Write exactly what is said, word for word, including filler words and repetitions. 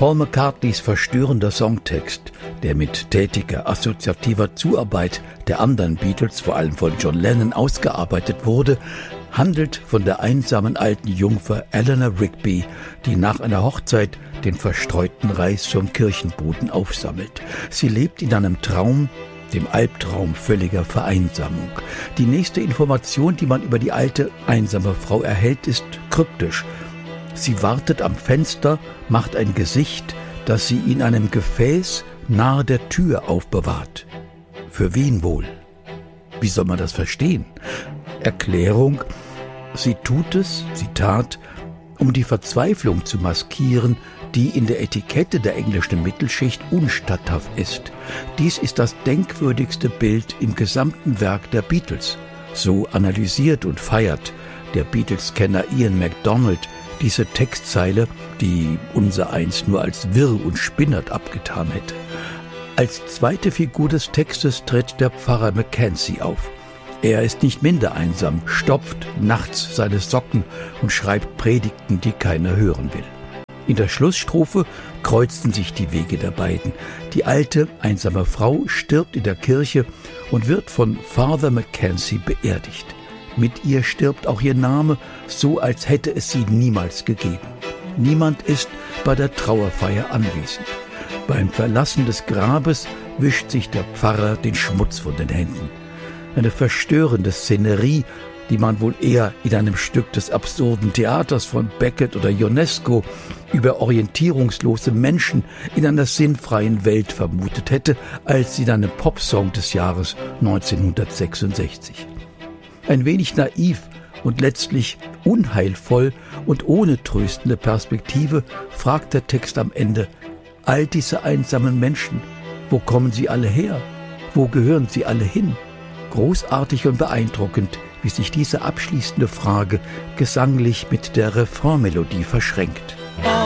Paul McCartneys verstörender Songtext, der mit tätiger assoziativer Zuarbeit der anderen Beatles, vor allem von John Lennon, ausgearbeitet wurde, handelt von der einsamen alten Jungfer Eleanor Rigby, die nach einer Hochzeit den verstreuten Reis vom Kirchenboden aufsammelt. Sie lebt in einem Traum, dem Albtraum völliger Vereinsamung. Die nächste Information, die man über die alte, einsame Frau erhält, ist kryptisch. Sie wartet am Fenster, macht ein Gesicht, das sie in einem Gefäß nahe der Tür aufbewahrt. Für wen wohl? Wie soll man das verstehen? Erklärung: Sie tut es, Zitat, um die Verzweiflung zu maskieren, die in der Etikette der englischen Mittelschicht unstatthaft ist. Dies ist das denkwürdigste Bild im gesamten Werk der Beatles. So analysiert und feiert der Beatles-Kenner Ian MacDonald diese Textzeile, die unsereins nur als wirr und spinnert abgetan hätte. Als zweite Figur des Textes tritt der Pfarrer Mackenzie auf. Er ist nicht minder einsam, stopft nachts seine Socken und schreibt Predigten, die keiner hören will. In der Schlussstrophe kreuzen sich die Wege der beiden. Die alte, einsame Frau stirbt in der Kirche und wird von Father Mackenzie beerdigt. Mit ihr stirbt auch ihr Name, so als hätte es sie niemals gegeben. Niemand ist bei der Trauerfeier anwesend. Beim Verlassen des Grabes wischt sich der Pfarrer den Schmutz von den Händen. Eine verstörende Szenerie, die man wohl eher in einem Stück des absurden Theaters von Beckett oder Ionesco über orientierungslose Menschen in einer sinnfreien Welt vermutet hätte, als in einem Popsong des Jahres neunzehnhundertsechsundsechzig. Ein wenig naiv und letztlich unheilvoll und ohne tröstende Perspektive fragt der Text am Ende: All diese einsamen Menschen, wo kommen sie alle her? Wo gehören sie alle hin? Großartig und beeindruckend, wie sich diese abschließende Frage gesanglich mit der Refrainmelodie verschränkt.